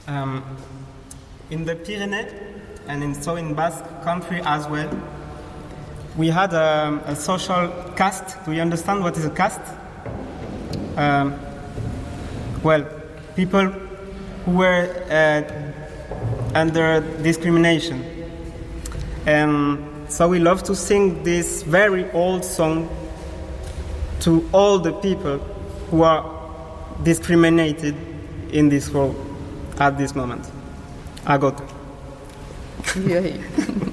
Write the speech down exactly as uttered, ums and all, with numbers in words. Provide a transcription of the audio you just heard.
Um, in the Pyrenees and in, so in Basque country as well, we had a, a social caste. Do you understand what is a caste? Um, well, people who were uh, under discrimination. And so we love to sing this very old song to all the people who are discriminated in this world at this moment. Agot. E aí?